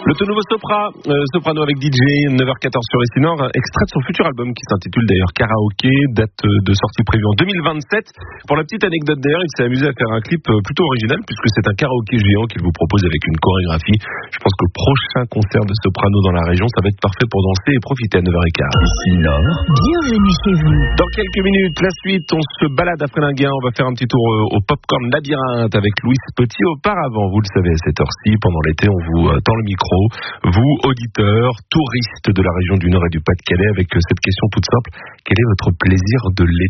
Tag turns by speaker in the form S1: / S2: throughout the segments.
S1: Le tout nouveau Soprano avec DJ, 9h14 sur Ici Nord, extrait de son futur album qui s'intitule d'ailleurs Karaoké, date de sortie prévue en 2027. Pour la petite anecdote d'ailleurs, il s'est amusé à faire un clip plutôt original puisque c'est un karaoké géant qu'il vous propose avec une chorégraphie. Je pense que le prochain concert de Soprano dans la région, ça va être parfait pour danser et profiter à 9h15.
S2: Ici Nord, bienvenue chez vous.
S1: Dans quelques minutes, la suite, on se balade à Frélinguien, on va faire un petit tour au Popcorn Labyrinthe avec Louis Petit. Auparavant, vous le savez, à cette heure-ci, pendant l'été, on vous tend le micro, vous, auditeurs, touristes de la région du Nord et du Pas-de-Calais, avec cette question toute simple. Quel est votre plaisir de l'été ?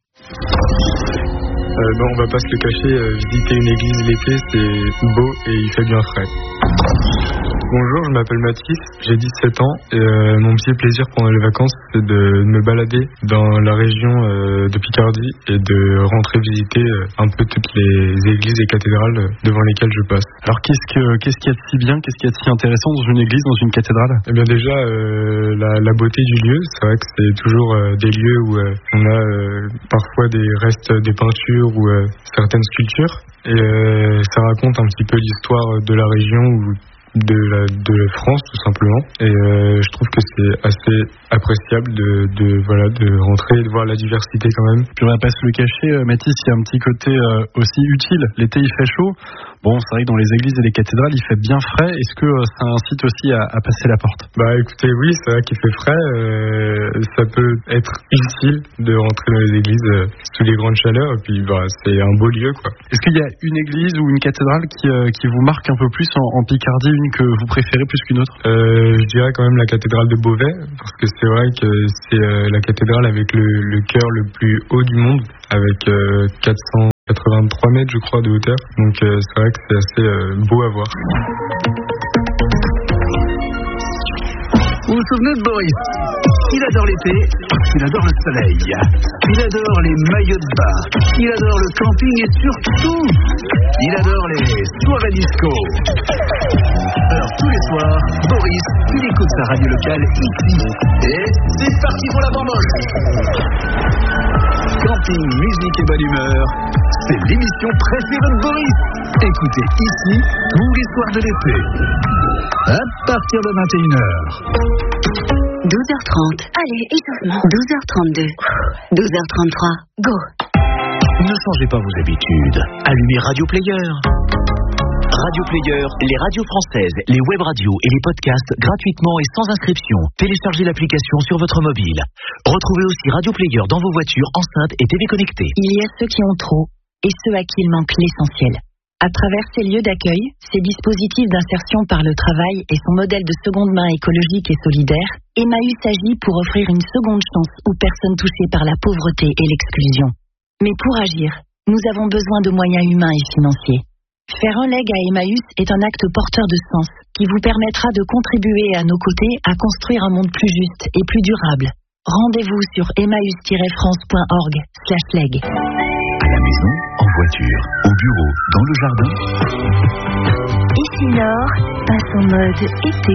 S3: On va pas se le cacher, visiter une église l'été, c'est beau et il fait bien frais. Bonjour, je m'appelle Mathis, j'ai 17 ans et mon petit plaisir pendant les vacances, c'est de me balader dans la région de Picardie et de rentrer visiter un peu toutes les églises et cathédrales devant lesquelles je passe.
S4: Alors qu'est-ce qu'il y a de si bien, qu'est-ce qu'il y a de si intéressant dans une église, dans une cathédrale ?
S3: Eh bien déjà, la beauté du lieu, c'est vrai que c'est toujours des lieux où on a parfois des restes des peintures ou certaines sculptures et ça raconte un petit peu l'histoire de la région ou de France tout simplement et je trouve que c'est assez appréciable de rentrer et de voir la diversité quand même.
S4: Puis on va pas se le cacher, Mathis, il y a un petit côté aussi utile. L'été il fait chaud. Bon, c'est vrai que dans les églises et les cathédrales il fait bien frais. Est-ce que ça incite aussi à passer la porte ?
S3: Bah écoutez, oui, c'est vrai qu'il fait frais. Ça peut être utile de rentrer dans les églises sous les grandes chaleurs et puis c'est un beau lieu quoi.
S4: Est-ce qu'il y a une église ou une cathédrale qui vous marque un peu plus en Picardie, une que vous préférez plus qu'une autre ?
S3: Je dirais quand même la cathédrale de Beauvais, parce que c'est vrai que c'est la cathédrale avec le chœur le plus haut du monde, avec 483 mètres je crois de hauteur, donc c'est vrai que c'est assez beau à voir.
S2: Vous vous souvenez de Boris ? Il adore l'été, il adore le soleil, il adore les maillots de bain, il adore le camping et surtout, il adore les soirées disco. Alors tous les soirs, Boris, il écoute sa radio locale ici. Et c'est parti pour la bamboche. Camping, musique et bonne humeur, c'est l'émission préférée de Boris. Écoutez ici tous les soirs de l'été, à partir de 21h.
S5: 12h30, allez, échauffement. 12h32, 12h33, go.
S2: Ne changez pas vos habitudes. Allumez Radio Player. Radio Player, les radios françaises, les web radios et les podcasts gratuitement et sans inscription. Téléchargez l'application sur votre mobile. Retrouvez aussi Radio Player dans vos voitures, enceintes et TV connectées.
S5: Il y a ceux qui ont trop et ceux à qui il manque l'essentiel. À travers ces lieux d'accueil, ces dispositifs d'insertion par le travail et son modèle de seconde main écologique et solidaire, Emmaüs agit pour offrir une seconde chance aux personnes touchées par la pauvreté et l'exclusion. Mais pour agir, nous avons besoin de moyens humains et financiers. Faire un leg à Emmaüs est un acte porteur de sens qui vous permettra de contribuer à nos côtés à construire un monde plus juste et plus durable. Rendez-vous sur emmaüs-france.org/leg.
S2: À la maison, en voiture, au bureau, dans le jardin.
S5: Ici Nord passe en mode été.